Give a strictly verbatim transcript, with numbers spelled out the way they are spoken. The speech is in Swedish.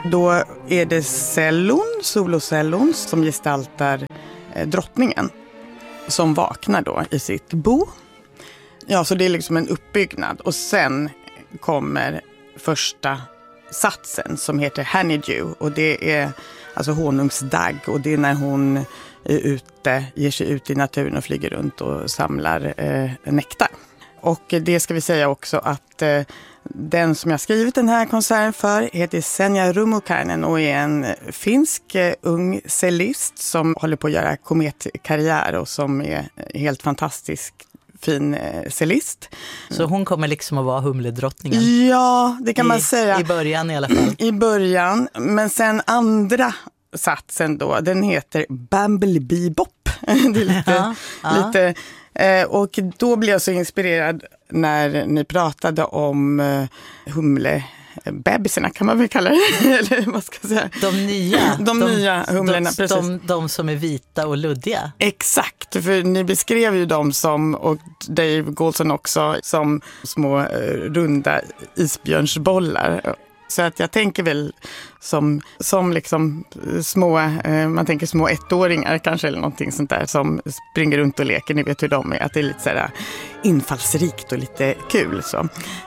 Då är det cellon, solocellon, som gestaltar eh, drottningen som vaknar då i sitt bo. Ja, så det är liksom en uppbyggnad. Och sen kommer första satsen som heter Honeydew. Och det är alltså honungsdagg. Och det är när hon är ute, ger sig ut i naturen och flyger runt och samlar eh, nektar. Och det ska vi säga också att eh, den som jag skrivit den här konserten för heter Senja Rummukainen och är en finsk eh, ung cellist som håller på att göra kometkarriär och som är helt fantastisk fin eh, cellist. Så hon kommer liksom att vara humledrottningen? Ja, det kan I, man säga. I början i alla fall. I början, men sen andra satsen då, den heter Bumblebee Bop. Det är lite... Ja, ja. lite eh, och då blev jag så inspirerad när ni pratade om eh, humle... bebisarna kan man väl kalla det, eller vad ska jag säga? De nya. De, de nya humlorna, de, precis. De, de som är vita och luddiga. Exakt, för ni beskrev ju dem som, och Dave Goulson också, som små eh, runda isbjörnsbollar. Så att jag tänker väl som, som liksom små, eh, man tänker små ettåringar kanske eller någonting sånt där som springer runt och leker. Ni vet hur de är, att det är lite så här infallsrikt och lite kul. Så.